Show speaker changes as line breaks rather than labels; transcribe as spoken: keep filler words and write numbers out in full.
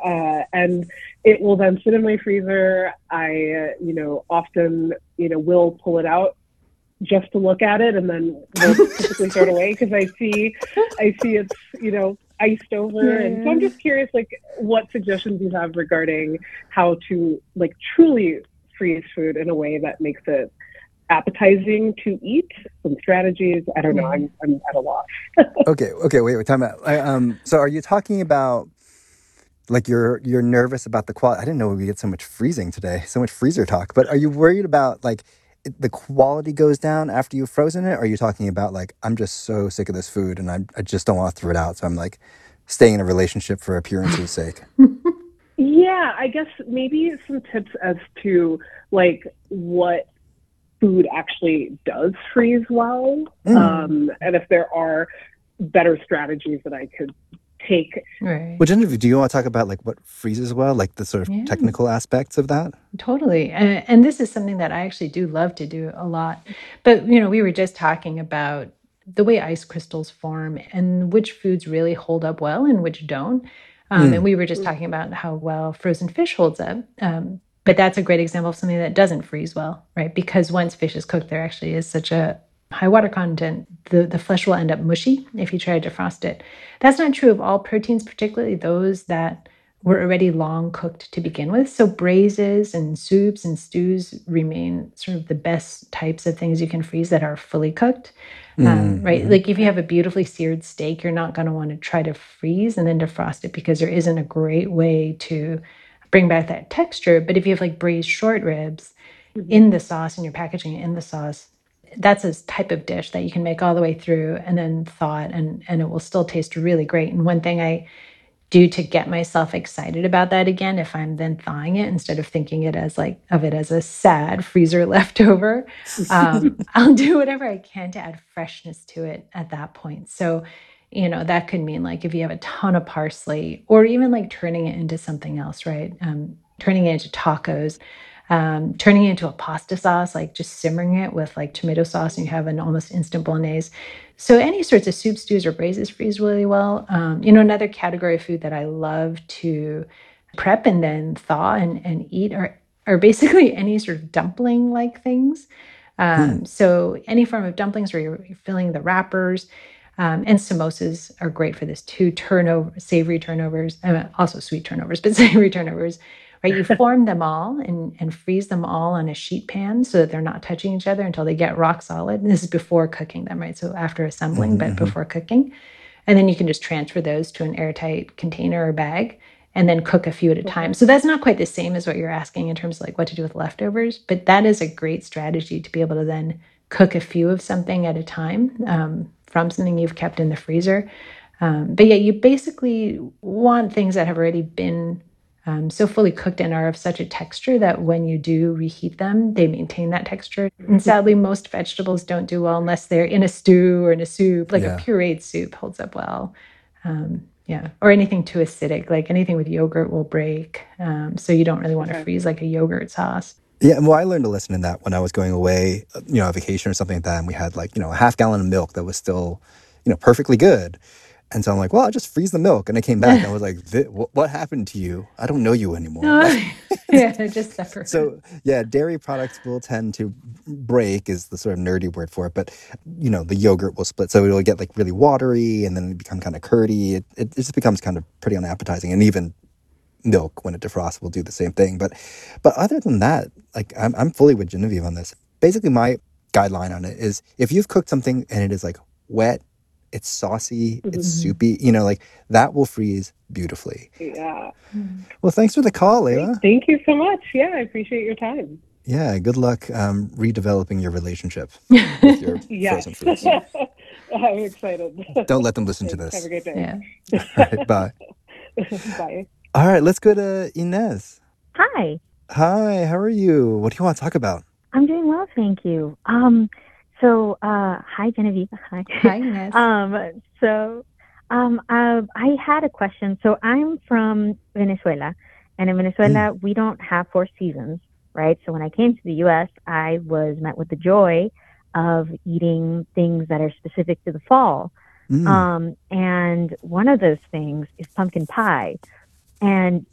uh, and it will then sit in my freezer. I, uh, you know, often, you know, will pull it out just to look at it, and then we'll typically throw it away because I see, I see it's, you know, iced over. And so I'm
Yeah.
just curious, like, what suggestions you have regarding how to, like, truly freeze food in a way that makes it appetizing to eat, some strategies. I don't know.
Yeah.
I'm, I'm at a loss.
Okay, okay, wait, wait, time out. I, um, so are you talking about like you're you're nervous about the quality? I didn't know we get so much freezing today, so much freezer talk. But are you worried about like it, the quality goes down after you've frozen it? Or are you talking about like I'm just so sick of this food and I I just don't want to throw it out, so I'm like staying in a relationship for appearance's sake?
Yeah, I guess maybe some tips as to like what food actually does freeze well,
Mm.
um, and if there are better strategies that I could take.
Right.
Well, Genevieve, do you want to talk about like what freezes well, like the sort of
Yeah.
technical aspects of that?
Totally. And, and this is something that I actually do love to do a lot. But, you know, we were just talking about the way ice crystals form and which foods really hold up well and which don't. Um, and
Mm.
we were just talking about how well frozen fish holds up. Um, but that's a great example of something that doesn't freeze well, right? Because once fish is cooked, there actually is such a high water content, the, the flesh will end up mushy if you try to defrost it. That's not true of all proteins, particularly those that were already long cooked to begin with. So braises and soups and stews remain sort of the best types of things you can freeze that are fully cooked. Um,
Mm.
right.
Mhm.
Like if you have a beautifully seared steak, you're not going to want to try to freeze and then defrost it because there isn't a great way to bring back that texture. But if you have like braised short ribs
Mhm.
in the sauce and you're packaging it in the sauce, that's a type of dish that you can make all the way through and then thaw it, and, and it will still taste really great. And one thing I do to get myself excited about that again, if I'm then thawing it instead of thinking it as like of it as a sad freezer leftover, um, I'll do whatever I can to add freshness to it at that point. So, you know, that could mean like if you have a ton of parsley, or even like turning it into something else, right? Um, turning it into tacos, um, turning it into a pasta sauce, like just simmering it with like tomato sauce, and you have an almost instant bolognese. So any sorts of soup, stews, or braises freeze really well. Um, you know, another category of food that I love to prep and then thaw and, and eat are, are basically any sort of dumpling-like things.
Mm.
Um, so any form of dumplings where you're, you're filling the wrappers, um, and samosas are great for this too. Turnover, savory turnovers, uh, also sweet turnovers, but savory turnovers, right? You form them all and, and freeze them all on a sheet pan so that they're not touching each other until they get rock solid. And this is before cooking them, right? So after assembling,
Mhm,
but
mhm.
before cooking. And then you can just transfer those to an airtight container or bag and then cook a few at a
Okay.
time. So that's not quite the same as what you're asking in terms of like what to do with leftovers, but that is a great strategy to be able to then cook a few of something at a time, um, from something you've kept in the freezer. Um, but yeah, you basically want things that have already been um, so fully cooked and are of such a texture that when you do reheat them, they maintain that texture. And sadly, most vegetables don't do well unless they're in a stew or in a soup. Like a
Yeah.
pureed soup holds up well. Um, yeah, or anything too acidic, like anything with yogurt will break. Um, so you don't really want to
Okay.
freeze like a yogurt sauce.
Yeah, well, I learned a lesson in that when I was going away, uh, you know, on vacation or something like that, and we had like, you know, a half gallon of milk that was still, you know, perfectly good. And so I'm like, well, I'll just freeze the milk. And I came back and I was like, "Thi- wh- what happened to you? I don't know you anymore. Like,
Yeah, just separate.
so yeah, dairy products will tend to break is the sort of nerdy word for it. But, you know, the yogurt will split. So it'll get like really watery and then it become kind of curdy. It, it just becomes kind of pretty unappetizing. And even milk when it defrosts will do the same thing. But but other than that, like I'm I'm fully with Genevieve on this. Basically, my guideline on it is if you've cooked something and it is like wet, it's saucy, it's
Mhm.
Mhm.
soupy, you know, like that will freeze beautifully.
Yeah.
Mm.
Well, thanks for the call,
Great.
Layla.
Thank you so much. Yeah, I appreciate your time.
Yeah, good luck um, redeveloping your relationship with your
Yes.
frozen foods.
Yeah.
I'm excited.
Don't let them listen to
Thanks. Have a
this.
great day.
Yeah.
All right, bye.
Bye.
All right, let's go to Inez.
Hi,
Hi, how are you? What do you want to talk about?
I'm doing well, thank you. Um, so, uh, hi Genevieve. Hi.
Hi, Inez.
um, so, um, uh, I had a question. So I'm from Venezuela, and in
Mm,
Venezuela we don't have four seasons, right? So when I came to the U S, I was met with the joy of eating things that are specific to the fall.
mm,
Um, and one of those things is pumpkin pie. And